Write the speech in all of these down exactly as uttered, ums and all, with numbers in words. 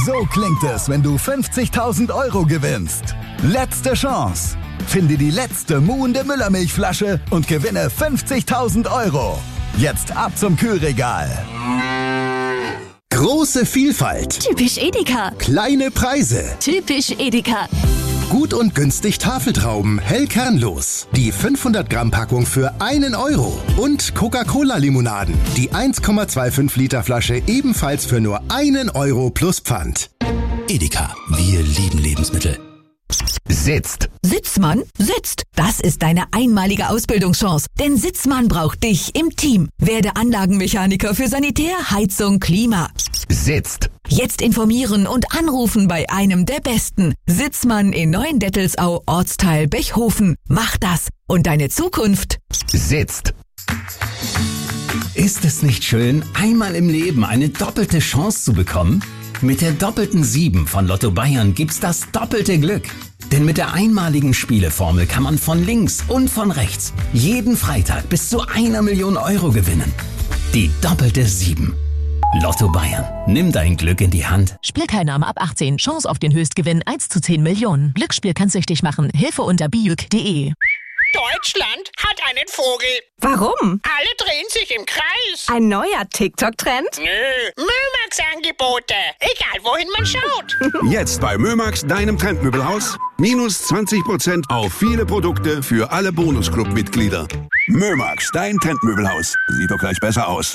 So klingt es, wenn du fünfzigtausend Euro gewinnst. Letzte Chance. Finde die letzte muhende Müllermilchflasche und gewinne fünfzigtausend Euro. Jetzt ab zum Kühlregal. Große Vielfalt. Typisch Edeka. Kleine Preise. Typisch Edeka. Gut und günstig Tafeltrauben, hell kernlos. Die fünfhundert Gramm Packung für einen Euro. Und Coca-Cola-Limonaden. Die eins Komma fünfundzwanzig Liter Flasche ebenfalls für nur einen Euro plus Pfand. Edeka, wir lieben Lebensmittel. Sitzt. Sitzmann sitzt. Das ist deine einmalige Ausbildungschance. Denn Sitzmann braucht dich im Team. Werde Anlagenmechaniker für Sanitär, Heizung, Klima. Sitzt. Jetzt informieren und anrufen bei einem der Besten. Sitzmann in Neuendettelsau, Ortsteil Bechhofen. Mach das und deine Zukunft sitzt. Ist es nicht schön, einmal im Leben eine doppelte Chance zu bekommen? Mit der doppelten sieben von Lotto Bayern gibt's das doppelte Glück. Denn mit der einmaligen Spieleformel kann man von links und von rechts jeden Freitag bis zu einer Million Euro gewinnen. Die doppelte sieben. Lotto Bayern. Nimm dein Glück in die Hand. Spielteilnahme ab achtzehn. Chance auf den Höchstgewinn eins zu zehn Millionen. Glücksspiel kann süchtig machen. Hilfe unter bijuk punkt de. Deutschland hat einen Vogel. Warum? Alle drehen sich im Kreis. Ein neuer TikTok-Trend? Nö, Mömax-Angebote. Egal, wohin man schaut. Jetzt bei Mömax, deinem Trendmöbelhaus. Minus zwanzig Prozent auf viele Produkte für alle Bonusclub-Mitglieder. Mömax, dein Trendmöbelhaus. Sieht doch gleich besser aus.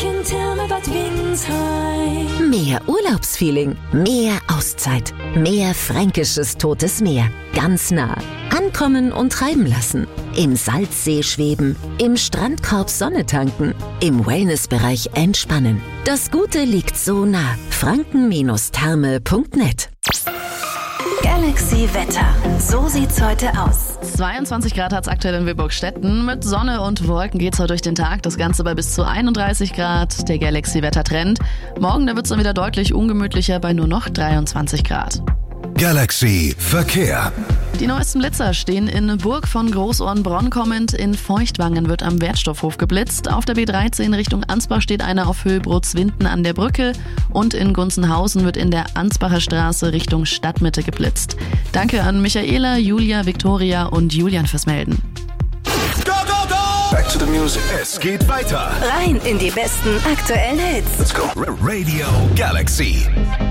Mehr Urlaubsfeeling, mehr Auszeit, mehr fränkisches Totes Meer. Ganz nah. Ankommen und treiben lassen. Im Salzsee schweben, im Strandkorb Sonne tanken, im Wellnessbereich entspannen. Das Gute liegt so nah. franken Therme punkt net. Galaxy Wetter. So sieht's heute aus. zweiundzwanzig Grad hat's aktuell in Wilburg-Stetten. Mit Sonne und Wolken geht's heute durch den Tag. Das Ganze bei bis zu einunddreißig Grad. Der Galaxy-Wetter-Trend. Morgen, da wird's dann wieder deutlich ungemütlicher bei nur noch dreiundzwanzig Grad. Galaxy Verkehr. Die neuesten Blitzer stehen in Burg von Großohrenbronn kommend. In Feuchtwangen wird am Wertstoffhof geblitzt. Auf der B dreizehn Richtung Ansbach steht einer auf Höhe Brutzwinden an der Brücke. Und in Gunzenhausen wird in der Ansbacher Straße Richtung Stadtmitte geblitzt. Danke an Michaela, Julia, Viktoria und Julian fürs Melden. Go, go, go! Back to the music. Es geht weiter. Rein in die besten aktuellen Hits. Let's go. Radio Galaxy.